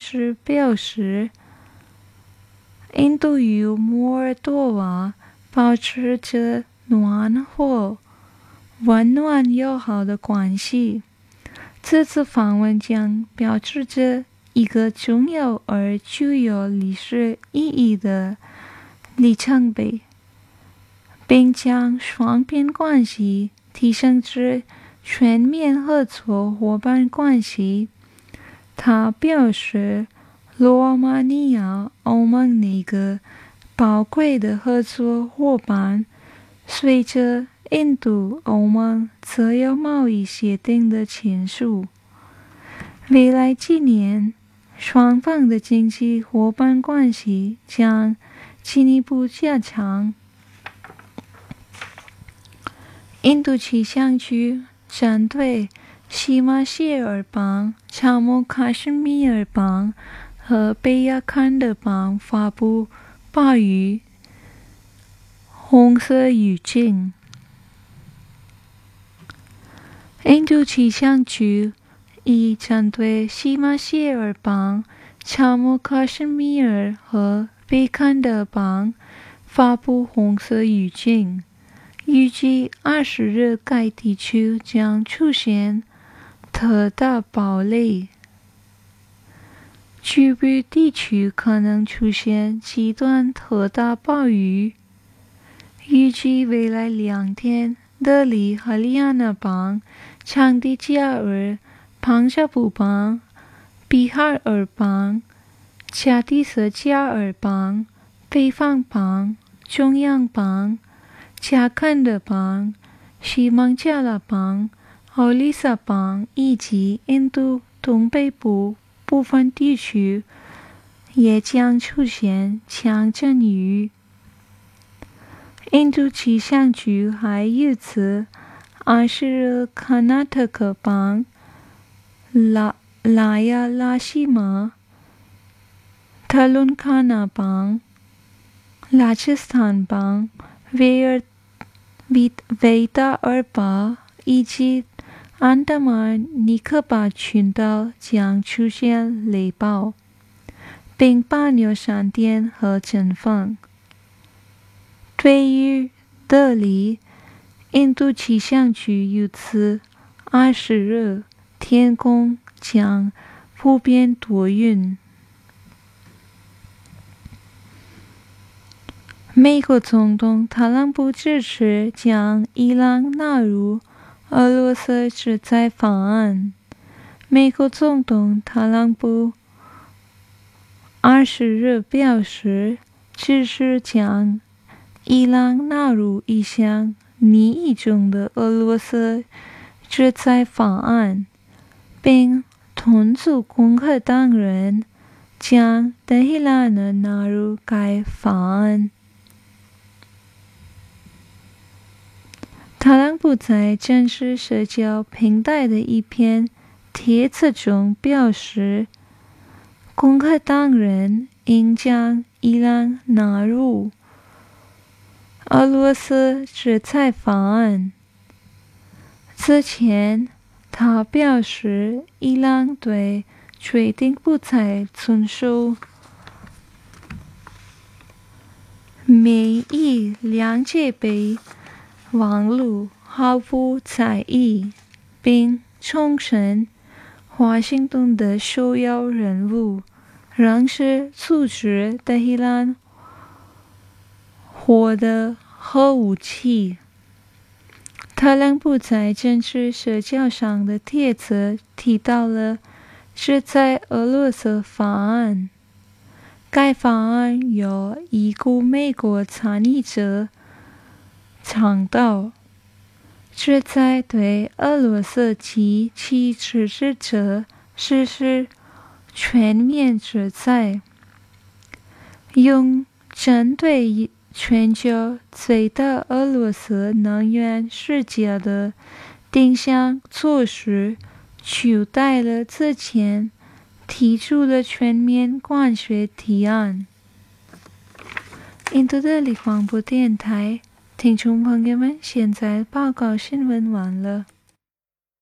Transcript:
是表示，印度与摩尔多瓦保持着暖和、温暖友好的关系。这次访问将标志着一个重要而具有历史意义的里程碑，并将双边关系提升至全面合作伙伴关系。他表示，罗马尼亚欧盟那个宝贵的合作伙伴，随着印度欧盟自由贸易协定的签署，未来几年双方的经济伙伴关系将进一步加强。印度气象局针对西马歇尔邦、查谟喀什米尔邦和北亚坎德邦发布暴雨红色预警。印度气象局已针对西马歇尔邦、查谟喀什米尔和北坎德邦发布红色预警，预计20日该地区将出现特大暴雷，局部地区可能出现极端特大暴雨。预计未来2天，德里、哈里亚纳邦、昌迪加尔、旁遮普邦、比哈尔邦、加的斯加尔邦、北方邦、中央邦、加坎德邦、西孟加拉邦、奥里萨邦以及印度东北部部分地区也将出现强阵雨。印度气象局还预测20日卡纳特克邦、拉亚拉西马、特伦卡纳邦、拉切斯坦邦、维达尔巴以及安达曼尼科巴群岛将出现雷暴，并伴有闪电和阵风。对于德里，印度气象局预测20日天空将普遍多云。美国总统特朗普支持将伊朗纳入俄罗斯制裁法案。美国总统特朗普20日表示，支持将伊朗纳入一项拟议中的俄罗斯制裁法案，并敦促共和党人将德黑兰纳入该法案。特朗普在真实社交平台的一篇帖子中表示，共和党人应将伊朗纳入俄罗斯制裁法案。此前，他表示，伊朗对决定不再遵守美伊两界备网络毫不在意，并重申华盛顿的首要任务仍是阻止德黑兰获得核武器。特朗普在真实社交上的帖子提到了制裁俄罗斯法案。该法案由一股美国参议者倡导，旨在对俄罗斯及其支持者实施全面制裁，用针对全球最大俄罗斯能源世家的定向措施取代了之前提出的全面关税提案。印度德里广播电台听众朋友们，现在报告新闻完了。